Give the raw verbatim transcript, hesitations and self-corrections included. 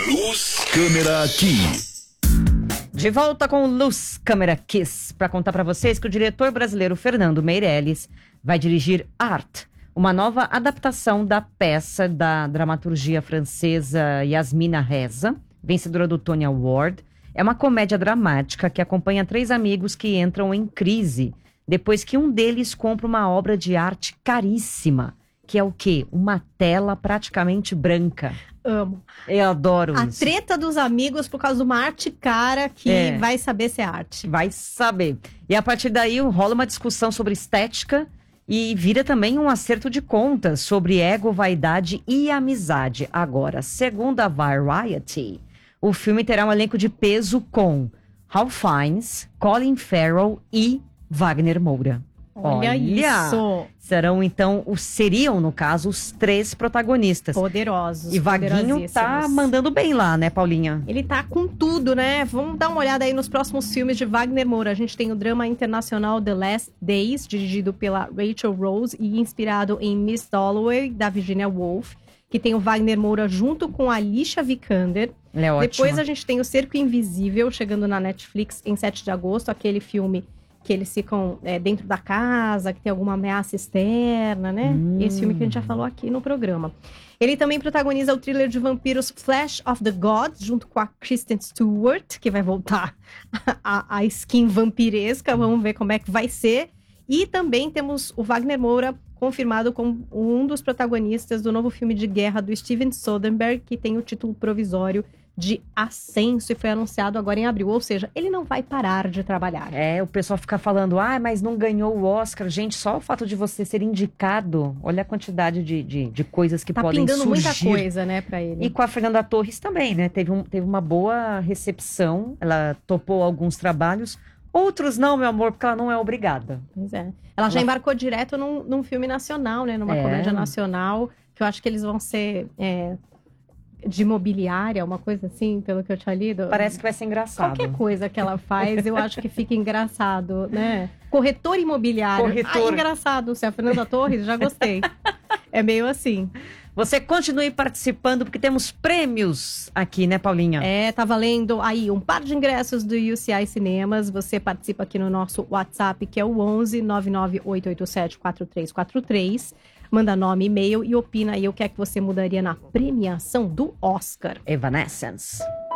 Luz, câmera, kiss. De volta com Luz, câmera, kiss, para contar para vocês que o diretor brasileiro Fernando Meirelles vai dirigir Art, uma nova adaptação da peça da dramaturgia francesa Yasmina Reza, vencedora do Tony Award. É uma comédia dramática que acompanha três amigos que entram em crise depois que um deles compra uma obra de arte caríssima, que é o quê? Uma tela praticamente branca. Amo. Eu adoro A isso. treta dos amigos por causa de uma arte cara que É. vai saber se é arte. Vai saber. E a partir daí rola uma discussão sobre estética e vira também um acerto de contas sobre ego, vaidade e amizade. Agora, segundo a Variety, o filme terá um elenco de peso com Ralph Fiennes, Colin Farrell e Wagner Moura. Olha, isso. Serão então, os, seriam no caso, os três protagonistas. Poderosos. E Vaguinho tá poderosíssimos. mandando bem lá, né, Paulinha? Ele tá com tudo, né? Vamos dar uma olhada aí nos próximos filmes de Wagner Moura. A gente tem o drama internacional The Last Days, dirigido pela Rachel Rose e inspirado em Miss Dalloway, da Virginia Woolf, que tem o Wagner Moura junto com a Alicia Vikander. Ela é ótima. Depois a gente tem o Cerco Invisível, chegando na Netflix em sete de agosto, aquele filme que eles ficam é, dentro da casa, que tem alguma ameaça externa, né? Hum. Esse filme que a gente já falou aqui no programa. Ele também protagoniza o thriller de vampiros Flash of the Gods, junto com a Kristen Stewart, que vai voltar a, a skin vampiresca. Vamos ver como é que vai ser. E também temos o Wagner Moura confirmado como um dos protagonistas do novo filme de guerra do Steven Soderbergh, que tem o título provisório de Ascenso e foi anunciado agora em abril. Ou seja, ele não vai parar de trabalhar. É, o pessoal fica falando, ah, mas não ganhou o Oscar. Gente, só o fato de você ser indicado, olha a quantidade de, de, de coisas que Tá podem surgir. pingando muita coisa, né, pra ele. E com a Fernanda Torres também, né? Teve, um, teve uma boa recepção, ela topou alguns trabalhos. Outros não, meu amor, porque ela não é obrigada. Pois é. Ela já Ela- embarcou direto num, num filme nacional, né? Numa É. comédia nacional, que eu acho que eles vão ser é, de imobiliária, uma coisa assim, pelo que eu tinha lido. Parece que vai ser engraçado. Qualquer coisa que ela faz, eu acho que fica engraçado, né? Corretor imobiliário. Corretor. Ah, engraçado. Se é a Fernanda Torres, já gostei. É meio assim. Você continue participando, porque temos prêmios aqui, né, Paulinha? É, tá valendo aí um par de ingressos do U C I Cinemas. Você participa aqui no nosso WhatsApp, que é o onze nove nove oito oito sete quatro três quatro três. Manda nome, e-mail e opina aí o que é que você mudaria na premiação do Oscar. Evanescence.